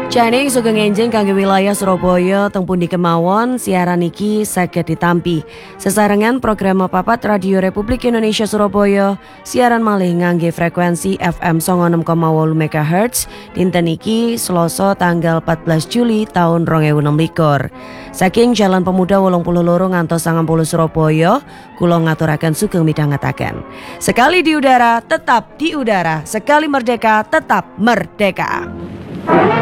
Jane sugeng enjing kangge wilayah Surabaya teng pundi kemawon siaran iki saged ditampi. Sesarengan program papat Radio Republik Indonesia Surabaya siaran malih ngangge frekuensi FM 96,8 MHz dinten iki Selasa tanggal 14 Juli tahun 2016. Saking Jalan Pemuda 82 ngantos 90 Surabaya, kula ngaturaken sugeng midhangetaken. Sekali di udara, tetap di udara. Sekali merdeka, tetap merdeka.